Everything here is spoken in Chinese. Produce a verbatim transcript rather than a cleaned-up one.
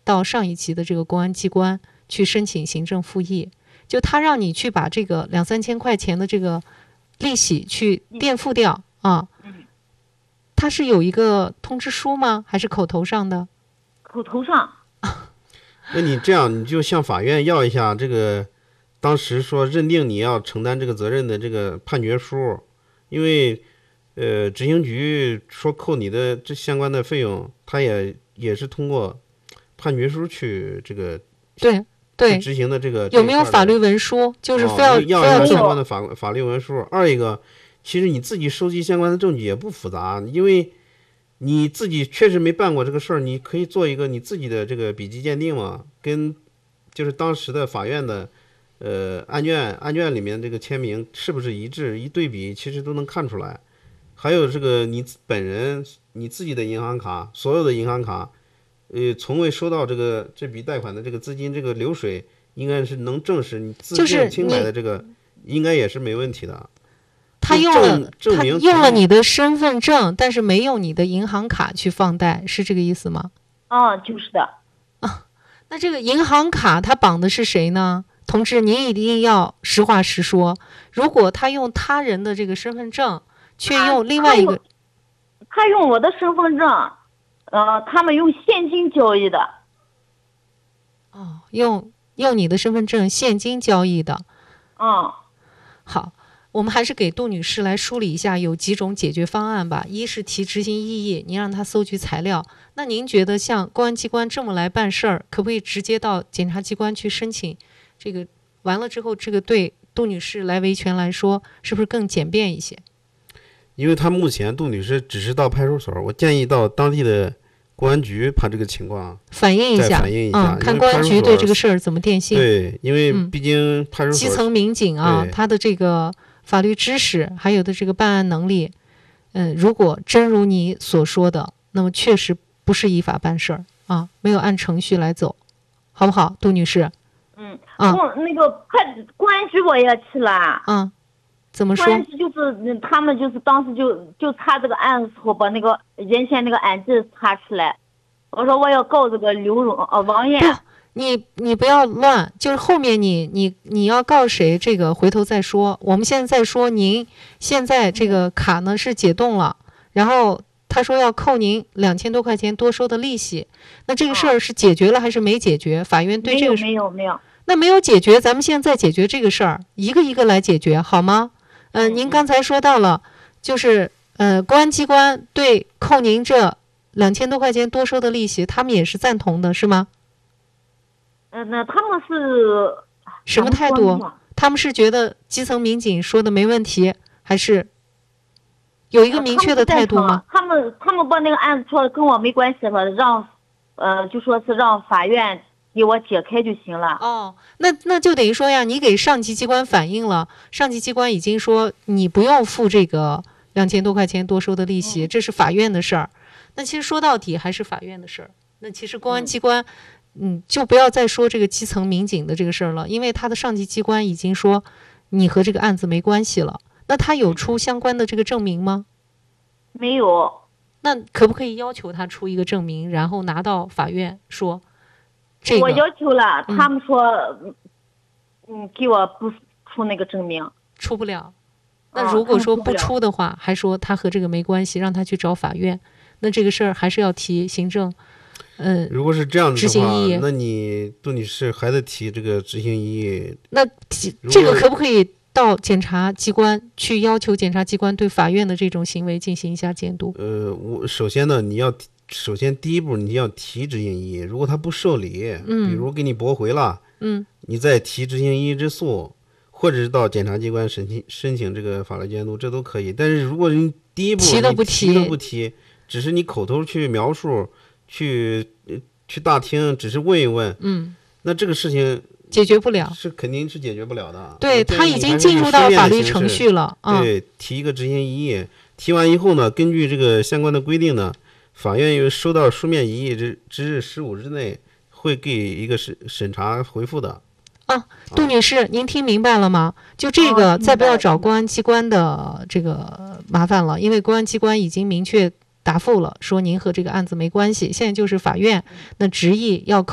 到上一级的这个公安机关去申请行政复议，就他让你去把这个两三千块钱的这个利息去垫付掉啊。他是有一个通知书吗？还是口头上的？ 口头上。 那你这样，你就向法院要一下这个当时说认定你要承担这个责任的这个判决书，因为呃执行局说扣你的这相关的费用，他也也是通过判决书去这个对对执行的这个有没有法律文书？就是非要、 哦、要非要相关的法法律文书。二一个，其实你自己收集相关的证据也不复杂，因为你自己确实没办过这个事儿，你可以做一个你自己的这个笔迹鉴定嘛，跟就是当时的法院的呃案卷案卷里面这个签名是不是一致，一对比其实都能看出来。还有这个你本人你自己的银行卡，所有的银行卡呃从未收到这个这笔贷款的这个资金这个流水，应该是能证实你自证清白的这个、就是、应该也是没问题的。 他用了他用了你的身份证，但是没用你的银行卡去放贷，是这个意思吗？ 哦，就是的。 啊，那这个银行卡他绑的是谁呢？同志，您一定要实话实说。如果他用他人的这个身份证，却用另外一个， 他用我的身份证，呃，他们用现金交易的。 哦，用用你的身份证现金交易的。 嗯， 好。我们还是给杜女士来梳理一下有几种解决方案吧。一是提执行异议，您让她搜集材料。那您觉得像公安机关这么来办事儿，可不可以直接到检察机关去申请？这个完了之后，这个对杜女士来维权来说，是不是更简便一些？ 因为她目前杜女士只是到派出所，我建议到当地的公安局把这个情况反映一下， 反映一下， 嗯，看公安局对这个事儿怎么电信。 对，因为毕竟派出所、 嗯、基层民警啊，他的这个法律知识还有的这个办案能力，嗯，如果真如你所说的，那么确实不是依法办事儿啊，没有按程序来走，好不好，杜女士？ 嗯，啊，那个派公安局我也去了。 嗯，怎么说？ 公安局就是他们就是当时就就查这个案子时候，把那个原先那个案件查出来。我说我要告这个刘荣呃王艳。 你你不要乱，就是后面你你你要告谁，这个回头再说。我们现在在说，您现在这个卡呢是解冻了，然后他说要扣您两千多块钱多收的利息，那这个事儿是解决了还是没解决？法院对这个没有没有， 那没有解决，咱们现在再解决这个事儿，一个一个来解决好吗？嗯、呃，您刚才说到了，就是呃公安机关对扣您这两千多块钱多收的利息，他们也是赞同的，是吗？ 嗯、呃，那他们是什么态度？他们是觉得基层民警说的没问题，还是有一个明确的态度吗？ 他们他们把那个案子说跟我没关系了，让呃就说是让法院给我解开就行了。 哦，那那就等于说呀，你给上级机关反映了，上级机关已经说你不用付这个两千多块钱多收的利息，嗯、这是法院的事儿。那其实说到底还是法院的事儿。那其实公安机关。嗯嗯，就不要再说这个基层民警的这个事儿了，因为他的上级机关已经说你和这个案子没关系了。那他有出相关的这个证明吗？ 没有。 那可不可以要求他出一个证明，然后拿到法院说这个？ 我要求了，他们说嗯，嗯给我不出那个证明， 出不了。那如果说不出的话， 哦、 还说他和这个没关系，让他去找法院，那这个事儿还是要提行政。嗯， 如果是这样子的话， 那你杜女士还得提这个执行异议。 那这个可不可以到检察机关去要求检察机关对法院的这种行为进行一下监督？ 呃，我首先呢，你要首先第一步你要提执行异议，如果他不受理， 嗯， 比如给你驳回了， 嗯， 你再提执行异议之诉，或者是到检察机关申请申请这个法律监督，这都可以。但是如果你第一步提都不提都不提，只是你口头去描述。去去大厅只是问一问， 嗯， 那这个事情解决不了， 是肯定是解决不了的。 对，他已经进入到法律程序了。 对， 嗯、 提一个执行异议，提完以后呢，根据这个相关的规定呢，法院又收到书面异议之之日十五日内会给一个审审查回复的。 啊，杜女士，您听明白了吗？就这个，再不要找公安机关的这个麻烦了，因为公安机关已经明确答复了，说您和这个案子没关系，现在就是法院那执意要